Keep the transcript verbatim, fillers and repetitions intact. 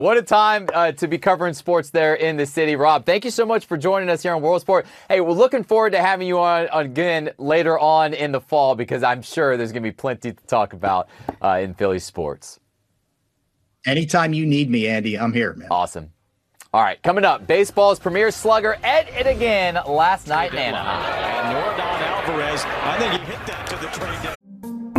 What a time uh, to be covering sports there in the city. Rob, thank you so much for joining us here on World Sport. Hey, we're looking forward to having you on again later on in the fall because I'm sure there's going to be plenty to talk about uh, in Philly sports. Anytime you need me, Andy, I'm here, man. Awesome. All right, coming up, baseball's premier slugger at it again last night in Anaheim. And Yordan Alvarez, I think he hit that to the trade deadline.